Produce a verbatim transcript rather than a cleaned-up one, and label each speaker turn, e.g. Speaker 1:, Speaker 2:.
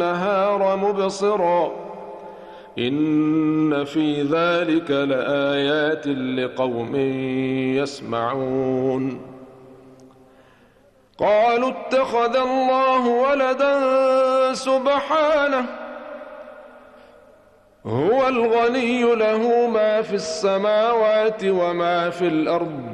Speaker 1: النهار مبصرا إن في ذلك لآيات لقوم يسمعون قالوا اتخذ الله ولدا سبحانه هو الغني له ما في السماوات وما في الأرض